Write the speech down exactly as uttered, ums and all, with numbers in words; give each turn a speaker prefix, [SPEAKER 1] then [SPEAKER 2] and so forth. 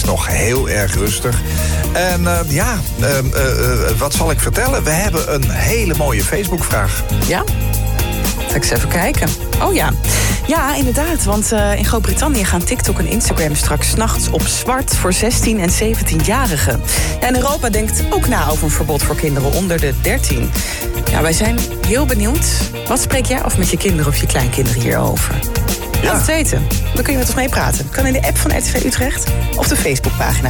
[SPEAKER 1] nog heel erg rustig. En uh, ja, uh, uh, uh, wat zal ik vertellen? We hebben een hele mooie Facebook-vraag.
[SPEAKER 2] Ja? Ga ik eens even kijken. Oh ja, ja inderdaad. Want uh, in Groot-Brittannië gaan TikTok en Instagram straks 's nachts op zwart voor zestien- en zeventienjarigen. Ja, en Europa denkt ook na over een verbod voor kinderen onder de dertien. Ja, wij zijn heel benieuwd. Wat spreek jij af met je kinderen of je kleinkinderen hierover?
[SPEAKER 1] Ja.
[SPEAKER 2] Laat het weten. Dan kun je met ons meepraten. Kan in de app van R T V Utrecht of de Facebookpagina